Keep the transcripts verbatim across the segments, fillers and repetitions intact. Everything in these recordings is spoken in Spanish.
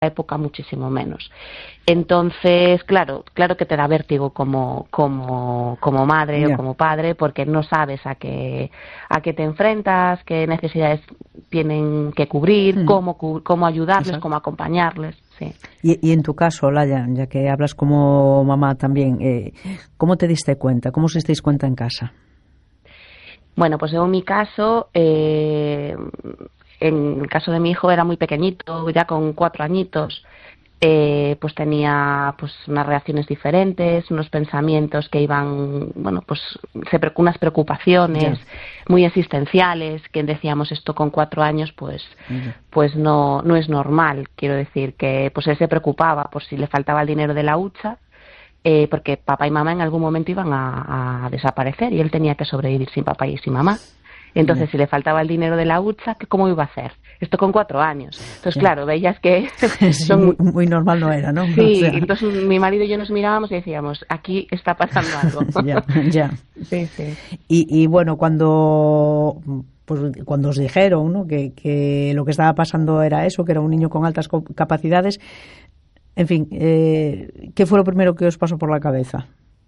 época muchísimo menos. Entonces, claro, claro que te da vértigo como como como madre yeah. o como padre, porque no sabes a qué a qué te enfrentas, qué necesidades tienen que cubrir, mm. cómo cómo ayudarles, Exacto. cómo acompañarles. Sí. Y, y en tu caso, Olaya, ya que hablas como mamá también, eh, ¿cómo te diste cuenta? ¿Cómo os disteis cuenta en casa? Bueno, pues en mi caso, eh, en el caso de mi hijo era muy pequeñito, ya con cuatro añitos, eh, pues tenía pues unas reacciones diferentes, unos pensamientos que iban, bueno, pues se, unas preocupaciones yeah. muy existenciales, que decíamos esto con cuatro años, pues, yeah. pues no, no es normal. Quiero decir que pues él se preocupaba por si le faltaba el dinero de la hucha, eh, porque papá y mamá en algún momento iban a, a desaparecer y él tenía que sobrevivir sin papá y sin mamá. Entonces, yeah. si le faltaba el dinero de la hucha, ¿cómo iba a hacer? Esto con cuatro años. Entonces, yeah. claro, veías que... son muy, muy normal no era, ¿no? Sí, o sea... entonces mi marido y yo nos mirábamos y decíamos, aquí está pasando algo. Ya, ya. Sí, sí. Y, y bueno, cuando... pues cuando os dijeron, ¿no?, que, que lo que estaba pasando era eso, que era un niño con altas capacidades, en fin, eh, ¿qué fue lo primero que os pasó por la cabeza?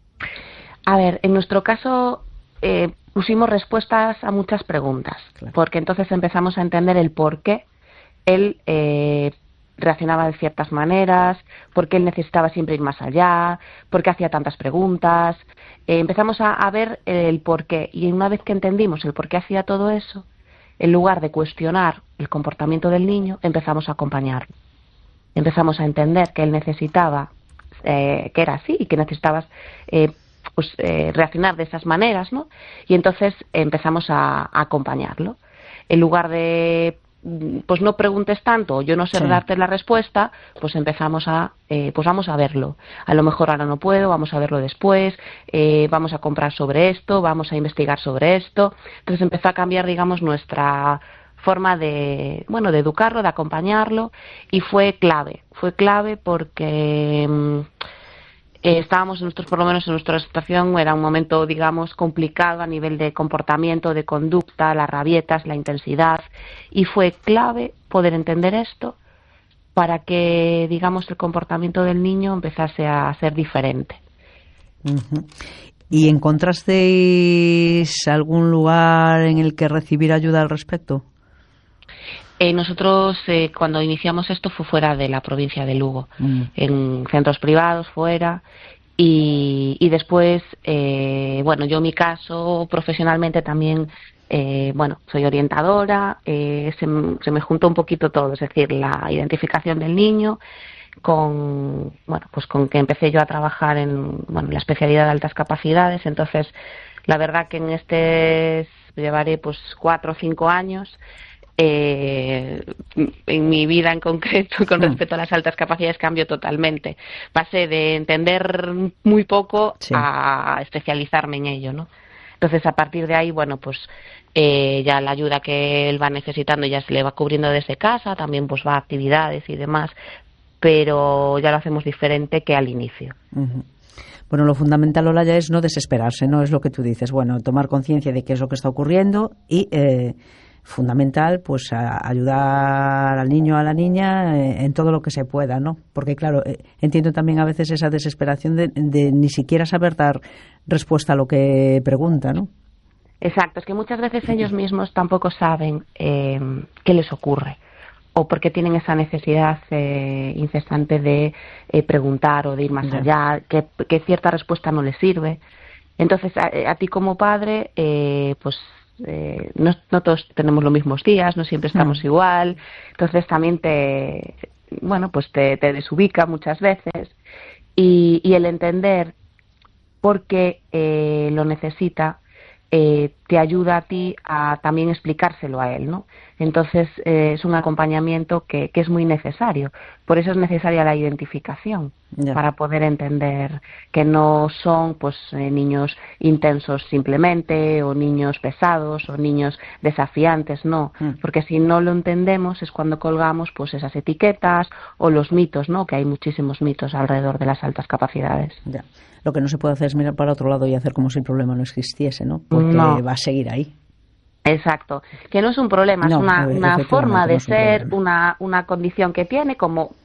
A ver, en nuestro caso... Eh, pusimos respuestas a muchas preguntas, claro. porque entonces empezamos a entender el por qué él eh, reaccionaba de ciertas maneras, por qué él necesitaba siempre ir más allá, por qué hacía tantas preguntas. Eh, empezamos a, a ver el por qué, y una vez que entendimos el por qué hacía todo eso, en lugar de cuestionar el comportamiento del niño, empezamos a acompañarlo. Empezamos a entender que él necesitaba, eh, que era así, y que necesitaba... Eh, pues eh, reaccionar de esas maneras, ¿no? Y entonces empezamos a, a acompañarlo. En lugar de, pues no preguntes tanto, yo no sé sí. darte la respuesta, pues empezamos a, eh, pues vamos a verlo. A lo mejor ahora no puedo, vamos a verlo después, eh, vamos a comprar sobre esto, vamos a investigar sobre esto. Entonces empezó a cambiar, digamos, nuestra forma de, bueno, de educarlo, de acompañarlo, y fue clave, fue clave porque... Mmm, Eh, estábamos nosotros, por lo menos en nuestra situación, era un momento, digamos, complicado a nivel de comportamiento, de conducta, las rabietas, la intensidad, y fue clave poder entender esto para que, digamos, el comportamiento del niño empezase a ser diferente. Uh-huh. ¿Y encontrasteis algún lugar en el que recibir ayuda al respecto? Eh, nosotros, eh, cuando iniciamos esto, fue fuera de la provincia de Lugo, mm. en centros privados, fuera, y, y después, eh, bueno, yo en mi caso, profesionalmente también, eh, bueno, soy orientadora, eh, se, se me juntó un poquito todo, es decir, la identificación del niño, con, bueno, pues con que empecé yo a trabajar en, bueno, la especialidad de altas capacidades. Entonces, la verdad que en este llevaré pues cuatro o cinco años. Eh, en mi vida en concreto con respecto a las altas capacidades cambió totalmente. Pasé de entender muy poco sí. a especializarme en ello, ¿no? Entonces a partir de ahí, bueno, pues eh, ya la ayuda que él va necesitando ya se le va cubriendo desde casa, también pues va a actividades y demás, pero ya lo hacemos diferente que al inicio. Uh-huh. Bueno, lo fundamental, Olaya, es no desesperarse, ¿no? Es lo que tú dices, bueno, tomar conciencia de qué es lo que está ocurriendo y eh, fundamental, pues a ayudar al niño o a la niña eh, en todo lo que se pueda, ¿no? Porque claro, eh, entiendo también a veces esa desesperación de, de ni siquiera saber dar respuesta a lo que pregunta, ¿no? Exacto, es que muchas veces ellos mismos tampoco saben eh, qué les ocurre o por qué tienen esa necesidad eh, incesante de eh, preguntar o de ir más yeah. allá, que, que cierta respuesta no les sirve. Entonces, a, a ti como padre, eh, pues Eh, no, no todos tenemos los mismos días, no siempre estamos mm. igual, entonces también te, bueno, pues te, te desubica muchas veces y, y el entender por qué eh, lo necesita eh, te ayuda a ti a también explicárselo a él, ¿no? Entonces eh, es un acompañamiento que, que es muy necesario. Por eso es necesaria la identificación, yeah. para poder entender que no son pues eh, niños intensos simplemente, o niños pesados, o niños desafiantes, no. Mm. Porque si no lo entendemos es cuando colgamos pues esas etiquetas o los mitos, ¿no? Que hay muchísimos mitos alrededor de las altas capacidades. Yeah. Lo que no se puede hacer es mirar para otro lado y hacer como si el problema no existiese, ¿no? Porque no. va a seguir ahí. Exacto, que no es un problema, no, es una, una forma de no ser, una, una condición que tiene, como